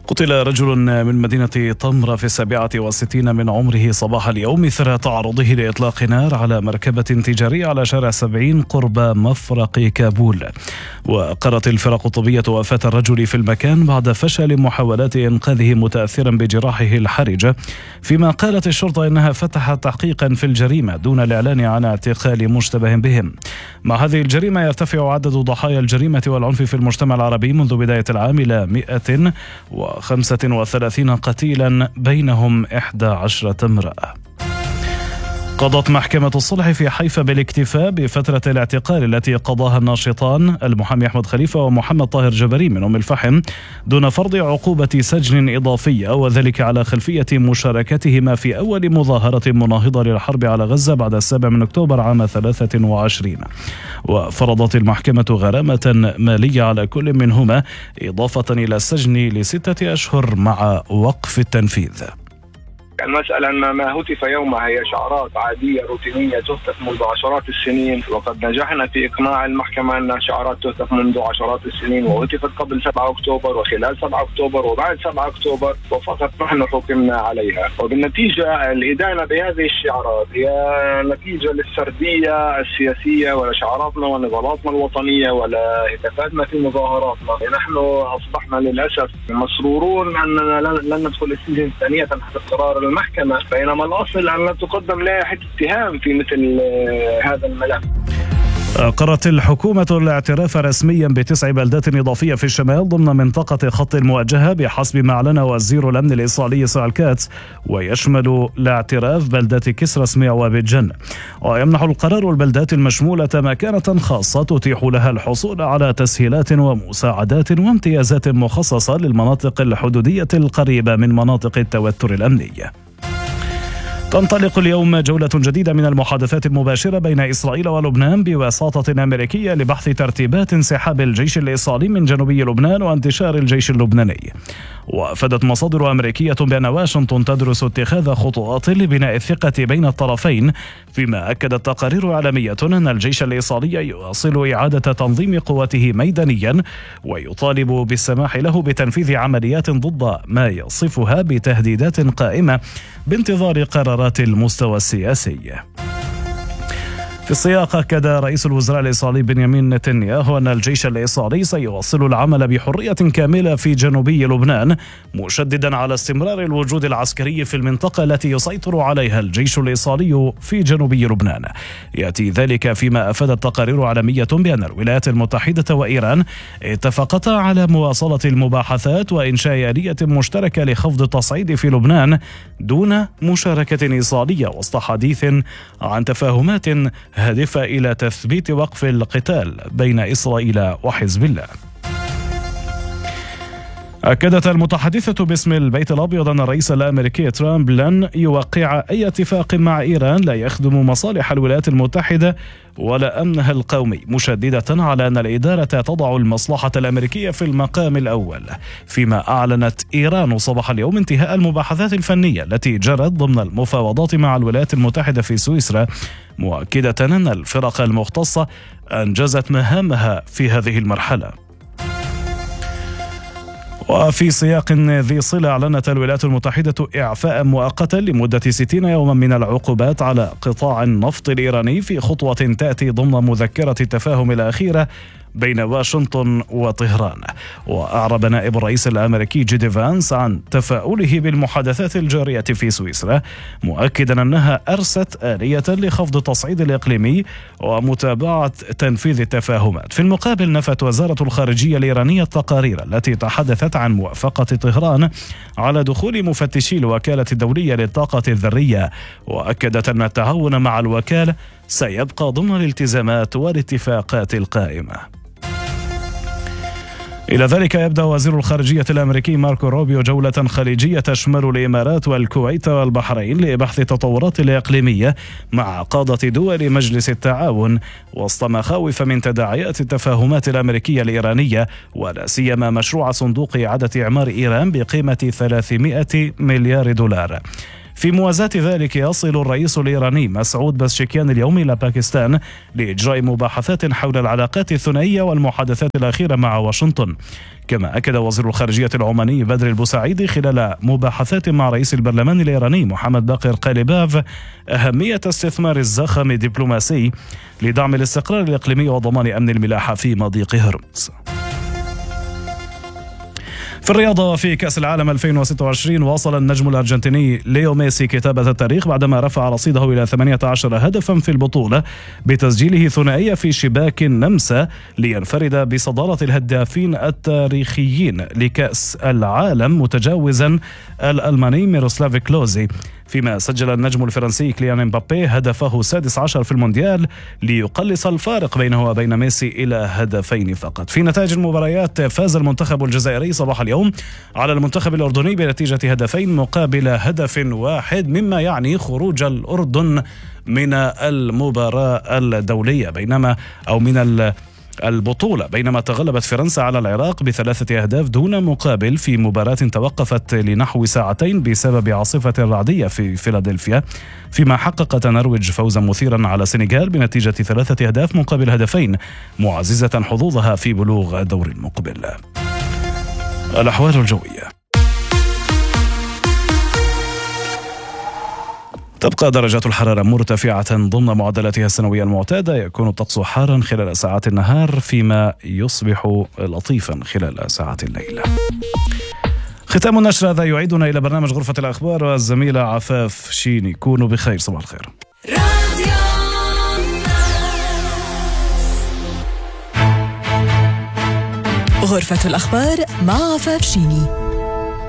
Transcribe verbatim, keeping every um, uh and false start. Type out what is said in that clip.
قتل رجل من مدينة طمرة في السابعة والستين من عمره صباح اليوم إثر تعرضه لإطلاق نار على مركبة تجارية على شارع سبعين قرب مفرق كابول. وقرت الفرق الطبية وفاة الرجل في المكان بعد فشل محاولات إنقاذه متأثرا بجراحه الحرجة، فيما قالت الشرطة إنها فتحت تحقيقا في الجريمة دون الإعلان عن اعتقال مشتبه بهم. مع هذه الجريمة يرتفع عدد ضحايا الجريمة والعنف في المجتمع العربي منذ بداية العام إلى مئة وخمسة وثلاثين قتيلا بينهم إحدى عشرة امرأة. قضت محكمة الصلح في حيفا بالاكتفاء بفترة الاعتقال التي قضاها الناشطان المحامي أحمد خليفة ومحمد طاهر جبري من أم الفحم دون فرض عقوبة سجن إضافية، وذلك على خلفية مشاركتهما في أول مظاهرة مناهضة للحرب على غزة بعد السابع من أكتوبر عام ثلاثة وعشرين. وفرضت المحكمة غرامة مالية على كل منهما إضافة إلى السجن لستة أشهر مع وقف التنفيذ. المسألة أن ما هتف يومها هي شعارات عادية روتينية تهتف منذ عشرات السنين، وقد نجحنا في إقناع المحكمة أنها شعارات تهتف منذ عشرات السنين وهتفت قبل سبعة أكتوبر وخلال سبعة أكتوبر وبعد سبعة أكتوبر، وفقط نحن حكمنا عليها. وبالنتيجة الإدانة بهذه الشعارات هي نتيجة للسردية السياسية ولا شعاراتنا ونضالاتنا الوطنية ولا هتافاتنا في مظاهراتنا. نحن أصبحنا للأسف مسرورون أننا لن ندخل السجن ثانية حتى قرار المحكمة، بينما الأصل أن لا تقدم لائحة اتهام في مثل هذا الملف. قررت الحكومة الاعتراف رسميا بتسع بلدات إضافية في الشمال ضمن منطقة خط المواجهة بحسب ما أعلن وزير الأمن الإسرائيلي إسرائيل كاتس، ويشمل الاعتراف بلدات كسرى سميع وبيت-جن. ويمنح القرار البلدات المشمولة مكانة خاصة تتيح لها الحصول على تسهيلات ومساعدات وامتيازات مخصصة للمناطق الحدودية القريبة من مناطق التوتر الأمني. تنطلق اليوم جولة جديدة من المحادثات المباشرة بين إسرائيل ولبنان بوساطة أمريكية لبحث ترتيبات انسحاب الجيش الإسرائيلي من جنوبي لبنان وانتشار الجيش اللبناني. وأفادت مصادر أمريكية بأن واشنطن تدرس اتخاذ خطوات لبناء الثقة بين الطرفين، فيما أكدت تقارير عالمية أن الجيش الإسرائيلي يواصل إعادة تنظيم قواته ميدانيا ويطالب بالسماح له بتنفيذ عمليات ضد ما يصفها بتهديدات قائمة بانتظار قرارات المستوى السياسي. في السياق أكد رئيس الوزراء الإسرائيلي بنيامين نتنياهو أن الجيش الإسرائيلي سيواصل العمل بحرية كاملة في جنوبي لبنان، مشددا على استمرار الوجود العسكري في المنطقة التي يسيطر عليها الجيش الإسرائيلي في جنوبي لبنان. يأتي ذلك فيما أفادت تقارير عالمية بأن الولايات المتحدة وإيران اتفقتا على مواصلة المباحثات وإنشاء آلية مشتركة لخفض التصعيد في لبنان دون مشاركة إسرائيلية، وسط حديث عن تفاهمات هادفة إلى تثبيت وقف القتال بين إسرائيل وحزب الله. أكدت المتحدثة باسم البيت الأبيض أن الرئيس الأمريكي ترامب لن يوقع أي اتفاق مع إيران لا يخدم مصالح الولايات المتحدة ولا أمنها القومي، مشددة على أن الإدارة تضع المصلحة الأمريكية في المقام الأول. فيما أعلنت إيران صباح اليوم انتهاء المباحثات الفنية التي جرت ضمن المفاوضات مع الولايات المتحدة في سويسرا، مؤكدة أن الفرق المختصة أنجزت مهامها في هذه المرحلة. وفي سياق ذي صلة أعلنت الولايات المتحدة إعفاء مؤقتا لمدة ستين يوما من العقوبات على قطاع النفط الإيراني في خطوة تأتي ضمن مذكرة التفاهم الأخيرة بين واشنطن وطهران. وأعرب نائب الرئيس الأمريكي جيدي فانس عن تفاؤله بالمحادثات الجارية في سويسرا، مؤكدا أنها أرست آلية لخفض التصعيد الإقليمي ومتابعة تنفيذ التفاهمات. في المقابل نفت وزارة الخارجية الإيرانية التقارير التي تحدثت عن موافقة طهران على دخول مفتشي الوكالة الدولية للطاقة الذرية، وأكدت أن التعاون مع الوكالة سيبقى ضمن الالتزامات والاتفاقات القائمة. إلى ذلك يبدأ وزير الخارجية الأمريكي ماركو روبيو جولة خليجية تشمل الإمارات والكويت والبحرين لبحث التطورات الإقليمية مع قادة دول مجلس التعاون، وسط مخاوف من تداعيات التفاهمات الأمريكية الإيرانية، ولا سيما مشروع صندوق إعادة إعمار إيران بقيمة ثلاثمائة مليار دولار. في موازاة ذلك يصل الرئيس الإيراني مسعود بزشكيان اليوم إلى باكستان لإجراء مباحثات حول العلاقات الثنائية والمحادثات الأخيرة مع واشنطن. كما أكد وزير الخارجية العماني بدر البوسعيدي خلال مباحثات مع رئيس البرلمان الإيراني محمد باقر قالباف أهمية استثمار الزخم الدبلوماسي لدعم الاستقرار الإقليمي وضمان أمن الملاحة في مضيق هرمز. في الرياضة وفي كأس العالم ألفين وستة وعشرين واصل النجم الأرجنتيني ليو ميسي كتابة التاريخ بعدما رفع رصيده إلى ثمانية عشر هدفا في البطولة بتسجيله ثنائية في شباك النمسا لينفرد بصدارة الهدافين التاريخيين لكأس العالم متجاوزا الألماني ميروسلاف كلوزي، فيما سجل النجم الفرنسي كيليان امبابي هدفه السادس عشر في المونديال ليقلص الفارق بينه وبين ميسي إلى هدفين فقط. في نتائج المباريات فاز المنتخب الجزائري صباح اليوم على المنتخب الأردني بنتيجة هدفين مقابل هدف واحد، مما يعني خروج الأردن من المباراة الدولية بينما أو من البطولة بينما تغلبت فرنسا على العراق بثلاثة أهداف دون مقابل في مباراة توقفت لنحو ساعتين بسبب عاصفة رعدية في فيلادلفيا، فيما حققت نرويج فوزا مثيرا على السنغال بنتيجة ثلاثة أهداف مقابل هدفين معززة حظوظها في بلوغ دور المقبل. الأحوال الجوية. تبقى درجات الحرارة مرتفعة ضمن معدلاتها السنوية المعتادة، يكون الطقس حارا خلال ساعات النهار فيما يصبح لطيفا خلال ساعات الليل. ختام النشر هذا يعيدنا إلى برنامج غرفة الأخبار والزميلة عفاف شيني. كونوا بخير، صباح الخير. غرفة الأخبار مع عفاف شيني.